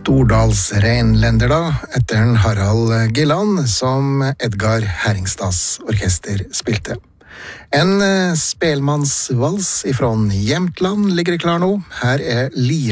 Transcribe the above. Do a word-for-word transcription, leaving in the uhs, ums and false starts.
Stordals reinlender da, etter en Harald Gilland, som Edgar Herringstads orkester spilte. En spelmannsvals ifrån Jämtland ligger klar nå. Her er Lia.